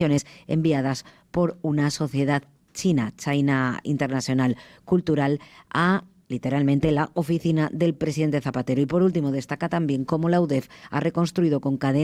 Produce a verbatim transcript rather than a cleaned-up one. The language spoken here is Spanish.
enviadas por una sociedad china, China International Cultural, a literalmente la oficina del presidente Zapatero. Y por último, destaca también cómo la U D E F ha reconstruido con cadenas